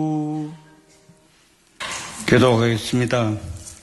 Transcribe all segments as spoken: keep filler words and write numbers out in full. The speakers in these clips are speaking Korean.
기도하겠습니다.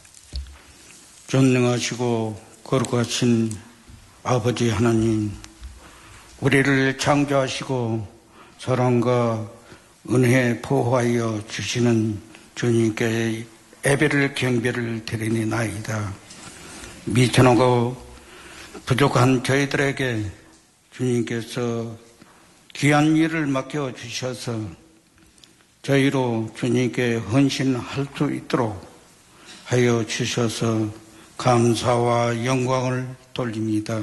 존경하시고 거룩하신 아버지 하나님, 우리를 창조하시고 사랑과 은혜 보호하여 주시는 주님께 예배를 경배를 드리나이다. 미천하고 부족한 저희들에게 주님께서 귀한 일을 맡겨주셔서 저희로 주님께 헌신할 수 있도록 하여 주셔서 감사와 영광을 돌립니다.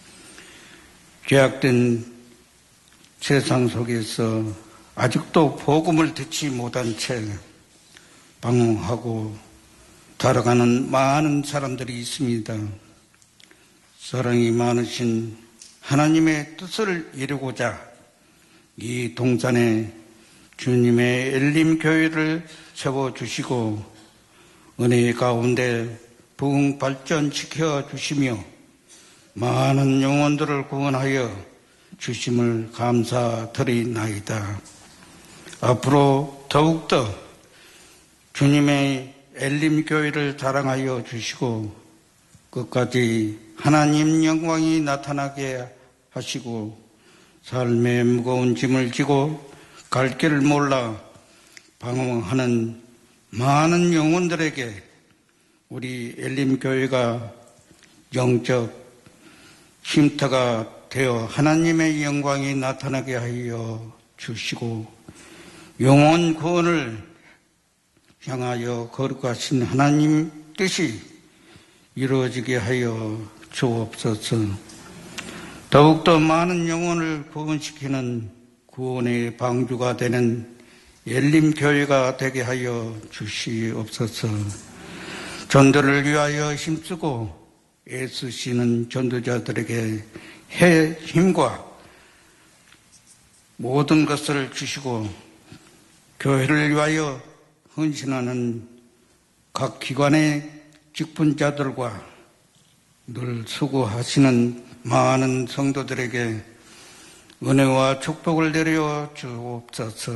죄악된 세상 속에서 아직도 복음을 듣지 못한 채 방황하고 살아가는 많은 사람들이 있습니다. 사랑이 많으신 하나님의 뜻을 이루고자 이 동산에 주님의 엘림교회를 세워주시고 은혜 가운데 부흥 발전시켜 주시며 많은 영혼들을 구원하여 주심을 감사드리나이다. 앞으로 더욱더 주님의 엘림교회를 자랑하여 주시고 끝까지 하나님 영광이 나타나게 하시고 삶의 무거운 짐을 지고 갈 길을 몰라 방황하는 많은 영혼들에게 우리 엘림교회가 영적 쉼터가 되어 하나님의 영광이 나타나게 하여 주시고 영혼 구원을 향하여 거룩하신 하나님 뜻이 이루어지게 하여 주옵소서. 더욱더 많은 영혼을 구원시키는 구원의 방주가 되는 엘림교회가 되게 하여 주시옵소서. 전도를 위하여 힘쓰고 애쓰시는 전도자들에게 해 힘과 모든 것을 주시고 교회를 위하여 헌신하는 각 기관의 직분자들과 늘 수고하시는 많은 성도들에게 은혜와 축복을 내려 주옵소서.